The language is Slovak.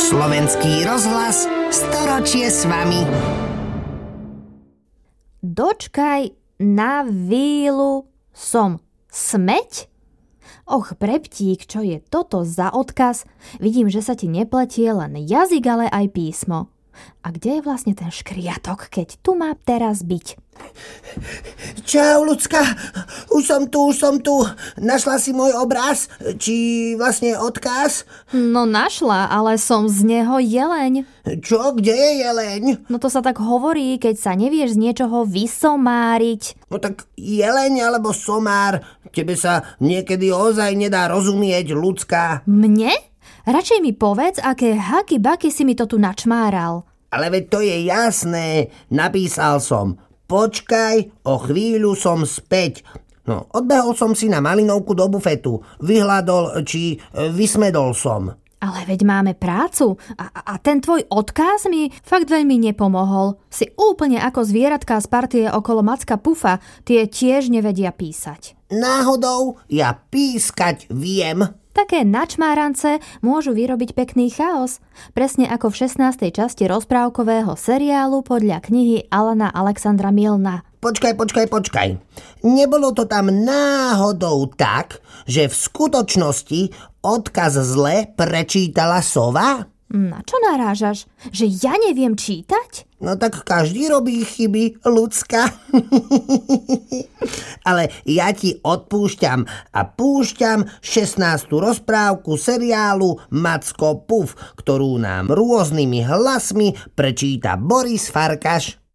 Slovenský rozhlas, storočie s vami. Dočkaj na vílu som smeť? Och, breptík, čo je toto za odkaz? Vidím, že sa ti nepletie len jazyk, ale aj písmo. A kde je vlastne ten škriatok, keď tu má teraz byť? Čau, ľudská, už som tu. Našla si môj obraz? Či vlastne odkaz? No našla, ale som z neho jeleň. Čo? Kde je jeleň? No to sa tak hovorí, keď sa nevieš z niečoho vysomáriť. No tak jeleň alebo somár, tebe sa niekedy ozaj nedá rozumieť, ľudská. Mne? Radšej mi povedz, aké haky-baky si mi to tu načmáral. Ale veď to je jasné, napísal som. Počkaj, o chvíľu som späť. No, odbehol som si na malinovku do bufetu. Vyhľadol, či vysmedol som. Ale veď máme prácu a ten tvoj odkaz mi fakt veľmi nepomohol. Si úplne ako zvieratka z partie okolo Macka Pufa, tie tiež nevedia písať. Náhodou ja pískať viem. Také načmárance môžu vyrobiť pekný chaos, presne ako v 16. časti rozprávkového seriálu podľa knihy Alana Alexandra Milna. Počkaj. Nebolo to tam náhodou tak, že v skutočnosti odkaz zle prečítala sova? Na čo narážaš? Že ja neviem čítať? No tak každý robí chyby, ľudská. Ale ja ti odpúšťam a púšťam 16. rozprávku seriálu Macko Puf, ktorú nám rôznymi hlasmi prečíta Boris Farkaš.